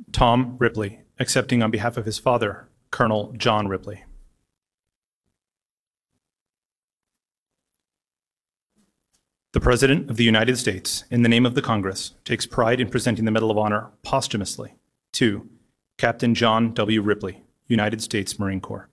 Tom Ripley, accepting on behalf of his father, Colonel John Ripley. The President of the United States, in the name of the Congress, takes pride in presenting the Medal of Honor posthumously to Captain John W. Ripley, United States Marine Corps.